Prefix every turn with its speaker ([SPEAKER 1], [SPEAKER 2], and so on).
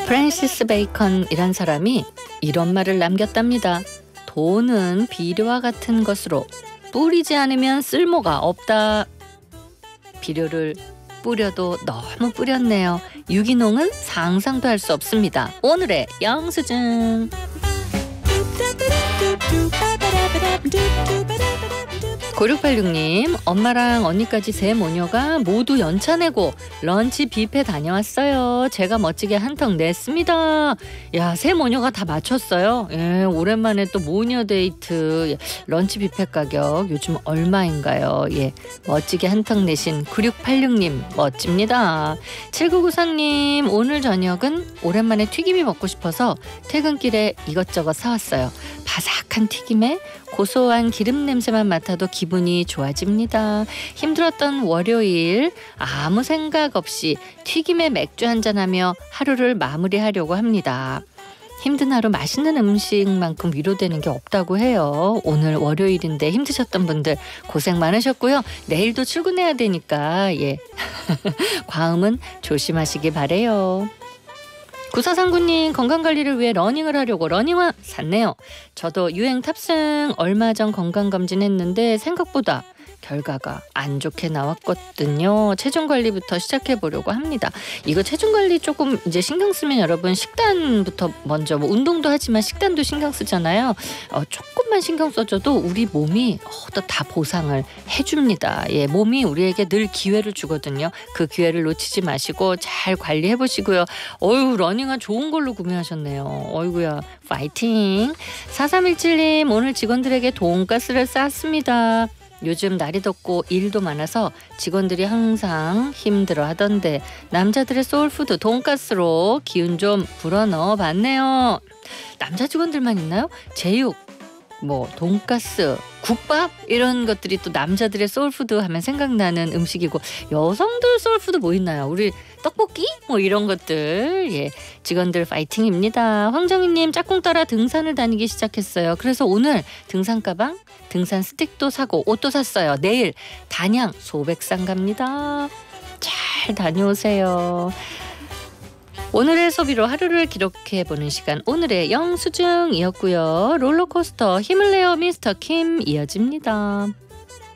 [SPEAKER 1] 프랜시스 베이컨이란 사람이 이런 말을 남겼답니다. 돈은 비료와 같은 것으로 뿌리지 않으면 쓸모가 없다. 비료를 뿌려도 너무 뿌렸네요. 유기농은 상상도 할 수 없습니다. 오늘의 영수증. 9686님, 엄마랑 언니까지 세 모녀가 모두 연차 내고 런치 뷔페 다녀왔어요. 제가 멋지게 한턱 냈습니다. 야, 세 모녀가 다 맞췄어요. 예, 오랜만에 또 모녀 데이트. 예, 런치 뷔페 가격 요즘 얼마인가요? 예, 멋지게 한턱 내신 9686님 멋집니다. 7994님, 오늘 저녁은 오랜만에 튀김이 먹고 싶어서 퇴근길에 이것저것 사왔어요. 바삭한 튀김에 고소한 기름 냄새만 맡아도 기분이 좋아집니다. 힘들었던 월요일 아무 생각 없이 튀김에 맥주 한잔하며 하루를 마무리하려고 합니다. 힘든 하루 맛있는 음식만큼 위로되는 게 없다고 해요. 오늘 월요일인데 힘드셨던 분들 고생 많으셨고요. 내일도 출근해야 되니까 예 과음은 조심하시기 바래요. 9439님, 건강관리를 위해 러닝을 하려고 러닝화 샀네요. 저도 유행 탑승 얼마 전 건강검진했는데 생각보다 결과가 안 좋게 나왔거든요. 체중관리부터 시작해보려고 합니다. 이거 체중관리 조금 이제 신경 쓰면 여러분 식단부터 먼저 뭐 운동도 하지만 식단도 신경 쓰잖아요. 조금만 신경 써줘도 우리 몸이 다 보상을 해줍니다. 예, 몸이 우리에게 늘 기회를 주거든요. 그 기회를 놓치지 마시고 잘 관리해보시고요. 어휴, 러닝화 좋은 걸로 구매하셨네요. 어이구야, 파이팅. 4317님, 오늘 직원들에게 돈가스를 쌌습니다. 요즘 날이 덥고 일도 많아서 직원들이 항상 힘들어 하던데 남자들의 소울푸드 돈가스로 기운 좀 불어넣어 봤네요. 남자 직원들만 있나요? 제육, 뭐 돈가스, 국밥 이런 것들이 또 남자들의 소울푸드 하면 생각나는 음식이고, 여성들 소울푸드 뭐 있나요? 우리 떡볶이? 뭐 이런 것들. 예, 직원들 파이팅입니다. 황정희님, 짝꿍 따라 등산을 다니기 시작했어요. 그래서 오늘 등산 가방, 등산 스틱도 사고 옷도 샀어요. 내일 단양 소백산 갑니다. 잘 다녀오세요. 오늘의 소비로 하루를 기록해보는 시간, 오늘의 영수증이었고요. 롤러코스터 힘을 내어 미스터 킴 이어집니다.